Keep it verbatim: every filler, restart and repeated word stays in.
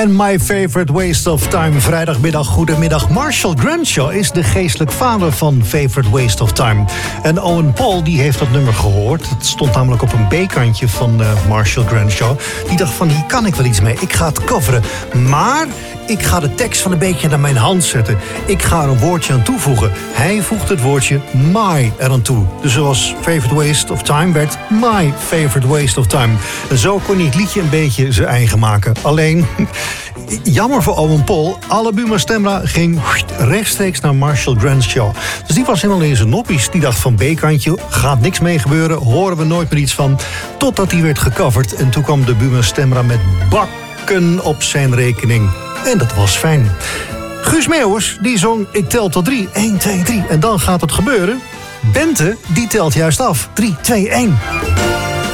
En My Favorite Waste of Time. Vrijdagmiddag, goedemiddag. Marshall Crenshaw is de geestelijk vader van Favorite Waste of Time. En Owen Paul die heeft dat nummer gehoord. Het stond namelijk op een B-kantje van uh, Marshall Crenshaw. Die dacht van, hier kan ik wel iets mee. Ik ga het coveren. Maar ik ga de tekst van een beetje naar mijn hand zetten. Ik ga er een woordje aan toevoegen. Hij voegt het woordje my eraan toe. Dus zoals Favorite Waste of Time werd My Favorite Waste of Time. En zo kon hij het liedje een beetje zijn eigen maken. Alleen, jammer voor Owen Paul, alle Buma Stemra ging rechtstreeks naar Marshall Crenshaw. Dus die was helemaal in zijn noppies. Die dacht van B-kantje, gaat niks mee gebeuren, horen we nooit meer iets van. Totdat die werd gecoverd en toen kwam de Buma Stemra met bakken op zijn rekening. En dat was fijn. Guus Meeuwers, die zong Ik tel tot drie. één, twee, drie. En dan gaat het gebeuren. Bente, die telt juist af. drie, twee, één.